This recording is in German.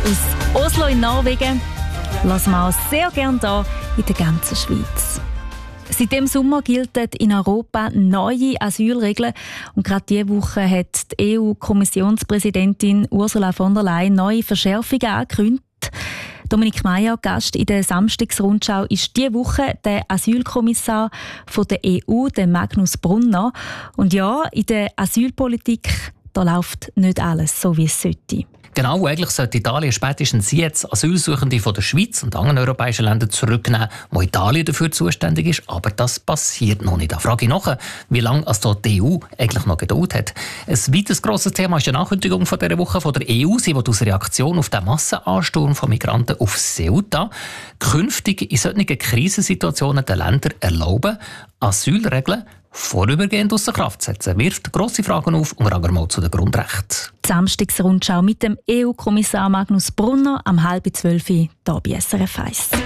aus Oslo in Norwegen lassen wir auch sehr gerne hier in der ganzen Schweiz. Seit dem Sommer gelten in Europa neue Asylregeln. Und gerade diese Woche hat die EU-Kommissionspräsidentin Ursula von der Leyen neue Verschärfungen angekündigt. Dominik Meier, Gast in der Samstagsrundschau, ist diese Woche der Asylkommissar von der EU, der Magnus Brunner. Und ja, in der Asylpolitik da läuft nicht alles so, wie es sollte. Genau, eigentlich sollte Italien spätestens jetzt Asylsuchende von der Schweiz und anderen europäischen Ländern zurücknehmen, wo Italien dafür zuständig ist. Aber das passiert noch nicht. Da frage ich nach, wie lange die EU eigentlich noch Geduld hat. Ein weiteres grosses Thema ist die Ankündigung von dieser Woche von der EU. Sie will als Reaktion auf den Massenansturm von Migranten auf Ceuta künftig in solchen Krisensituationen den Ländern erlauben, Asylregeln vorübergehend außer Kraft setzen, wirft grosse Fragen auf, unter anderem zu den Grundrechten. Die Samstagsrundschau mit dem EU-Kommissar Magnus Brunner am 11:30 hier bei SRF 1.